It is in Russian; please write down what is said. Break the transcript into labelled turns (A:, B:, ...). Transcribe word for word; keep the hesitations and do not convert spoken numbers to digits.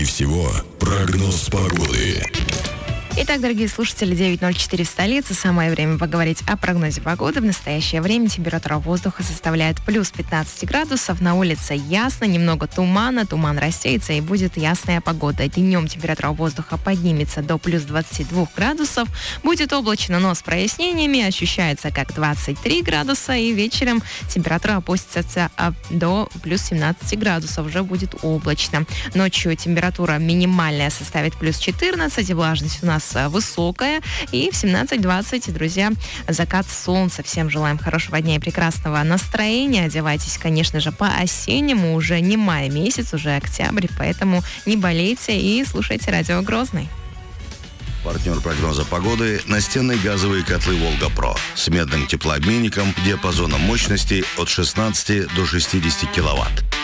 A: всего прогноз погоды.
B: Итак, дорогие слушатели, девять ноль четыре в столице. Самое время поговорить о прогнозе погоды. В настоящее время температура воздуха составляет плюс пятнадцать градусов. На улице ясно, немного тумана. Туман рассеется и будет ясная погода. Днем температура воздуха поднимется до плюс двадцати двух градусов. Будет облачно, но с прояснениями. Ощущается как двадцать три градуса. И вечером температура опустится до плюс семнадцати градусов. Уже будет облачно. Ночью температура минимальная составит плюс четырнадцать. И влажность у нас высокая. И в семнадцать-двадцать, друзья, закат солнца. Всем желаем хорошего дня и прекрасного настроения. Одевайтесь, конечно же, по-осеннему. Уже не май месяц, уже октябрь, поэтому не болейте и слушайте радио Грозный.
C: Партнер прогноза погоды – настенные газовые котлы «Волга-Про» с медным теплообменником диапазоном мощности от шестнадцати до шестидесяти киловатт.